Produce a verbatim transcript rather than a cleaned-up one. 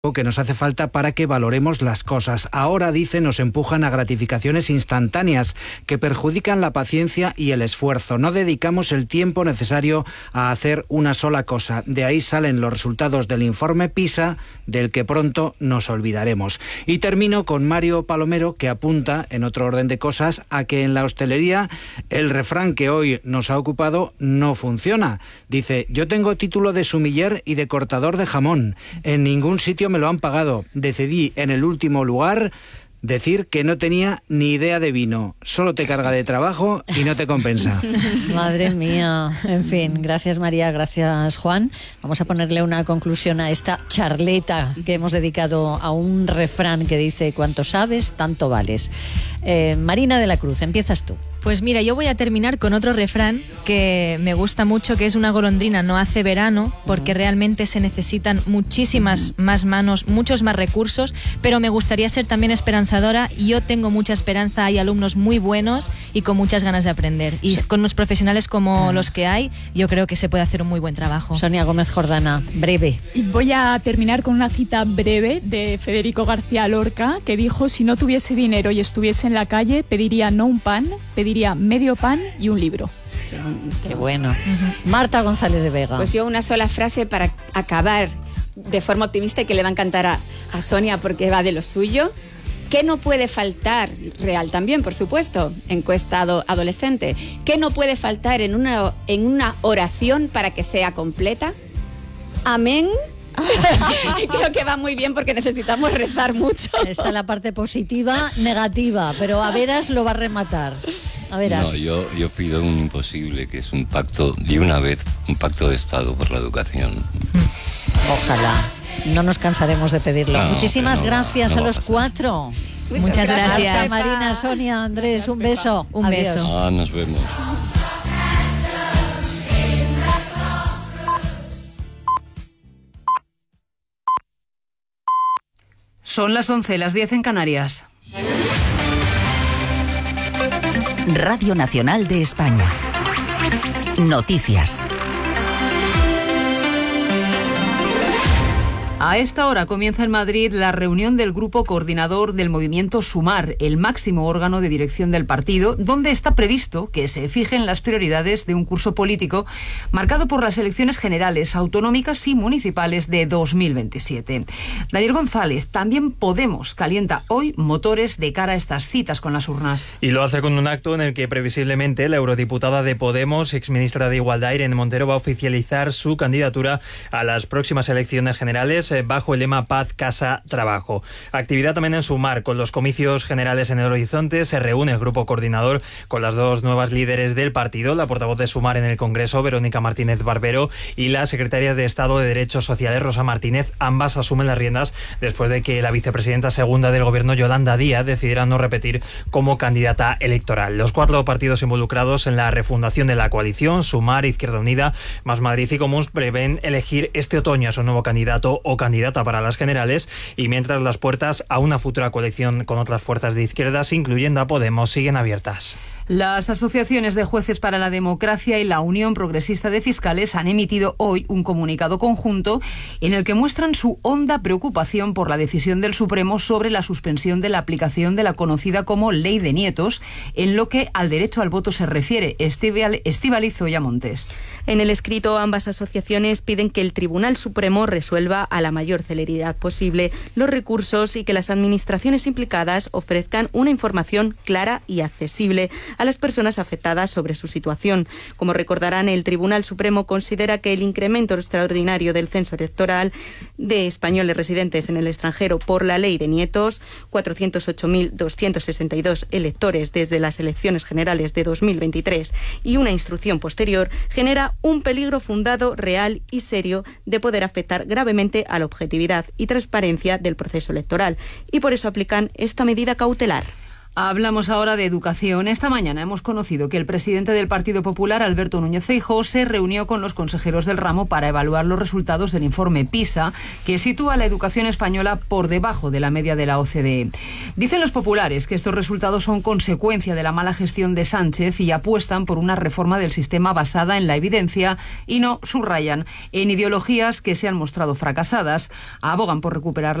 que nos hace falta para que valoremos las cosas. Ahora, dice, nos empujan a gratificaciones instantáneas que perjudican la paciencia y el esfuerzo. No dedicamos el tiempo necesario a hacer una sola cosa. De ahí salen los resultados del informe PISA, del que pronto nos olvidaremos. Y termino con Mario Palomero, que apunta, en otro orden de cosas, a que en la hostelería el refrán que hoy nos ha ocupado no funciona. Dice: yo tengo título de sumiller y de cortador de jamón. En ningún sitio me lo han pagado. Decidí en el último lugar decir que no tenía ni idea de vino. Solo te carga de trabajo y no te compensa. Madre mía. En fin, gracias María, gracias Juan. Vamos a ponerle una conclusión a esta charleta que hemos dedicado a un refrán que dice: cuanto sabes, tanto vales. Eh, Marina de la Cruz, empiezas tú. Pues mira, yo voy a terminar con otro refrán que me gusta mucho, que es: una golondrina no hace verano, porque realmente se necesitan muchísimas más manos, muchos más recursos, pero me gustaría ser también esperanzadora. Yo tengo mucha esperanza, hay alumnos muy buenos y con muchas ganas de aprender. Y con unos profesionales como los que hay, yo creo que se puede hacer un muy buen trabajo. Sonia Gómez Jordana, breve. Y voy a terminar con una cita breve de Federico García Lorca, que dijo: si no tuviese dinero y estuviese en la calle, pediría no un pan, pediría Diría medio pan y un libro. Qué bueno. Uh-huh. Marta González de Vega. Pues yo una sola frase para acabar de forma optimista y que le va a encantar a, a Sonia porque va de lo suyo. ¿Qué no puede faltar? Real también, por supuesto, encuesta adolescente. ¿Qué no puede faltar en una, en una oración para que sea completa? Amén. Creo que va muy bien porque necesitamos rezar mucho. Está la parte positiva, negativa, pero a veras lo va a rematar. A veras. No, yo, yo pido un imposible, que es un pacto de una vez, un pacto de Estado por la educación. Ojalá. No nos cansaremos de pedirlo. No, Muchísimas no, gracias no a los cuatro. Muchas, Muchas gracias. gracias. Marina, Sonia, Andrés, un beso. Un Adiós. beso. Ah, nos vemos. Son las once, las diez en Canarias. Radio Nacional de España. Noticias. A esta hora comienza en Madrid la reunión del grupo coordinador del movimiento Sumar, el máximo órgano de dirección del partido, donde está previsto que se fijen las prioridades de un curso político marcado por las elecciones generales, autonómicas y municipales de dos mil veintisiete. Daniel González, también Podemos calienta hoy motores de cara a estas citas con las urnas. Y lo hace con un acto en el que previsiblemente la eurodiputada de Podemos, exministra de Igualdad, Irene Montero, va a oficializar su candidatura a las próximas elecciones generales bajo el lema Paz, Casa, Trabajo. Actividad también en Sumar, con los comicios generales en el horizonte. Se reúne el grupo coordinador con las dos nuevas líderes del partido, la portavoz de Sumar en el Congreso, Verónica Martínez Barbero, y la secretaria de Estado de Derechos Sociales, Rosa Martínez. Ambas asumen las riendas después de que la vicepresidenta segunda del Gobierno, Yolanda Díaz, decidiera no repetir como candidata electoral. Los cuatro partidos involucrados en la refundación de la coalición, Sumar, Izquierda Unida, Más Madrid y Comuns, prevén elegir este otoño a su nuevo candidato o candidata para las generales, y mientras las puertas a una futura coalición con otras fuerzas de izquierdas, incluyendo a Podemos, siguen abiertas. Las asociaciones de jueces para la democracia y la Unión Progresista de Fiscales han emitido hoy un comunicado conjunto en el que muestran su honda preocupación por la decisión del Supremo sobre la suspensión de la aplicación de la conocida como Ley de Nietos, en lo que al derecho al voto se refiere. Estíbaliz Zoya Montes. En el escrito, ambas asociaciones piden que el Tribunal Supremo resuelva a la mayor celeridad posible los recursos y que las administraciones implicadas ofrezcan una información clara y accesible a las personas afectadas sobre su situación. Como recordarán, el Tribunal Supremo considera que el incremento extraordinario del censo electoral de españoles residentes en el extranjero por la Ley de Nietos, cuatrocientos ocho mil doscientos sesenta y dos electores desde las elecciones generales de dos mil veintitrés y una instrucción posterior, genera un peligro fundado, real y serio de poder afectar gravemente a la objetividad y transparencia del proceso electoral, y por eso aplican esta medida cautelar. Hablamos ahora de educación. Esta mañana hemos conocido que el presidente del Partido Popular, Alberto Núñez Feijóo, se reunió con los consejeros del ramo para evaluar los resultados del informe PISA, que sitúa a la educación española por debajo de la media de la O C D E. Dicen los populares que estos resultados son consecuencia de la mala gestión de Sánchez y apuestan por una reforma del sistema basada en la evidencia y no, subrayan, en ideologías que se han mostrado fracasadas. Abogan por recuperar la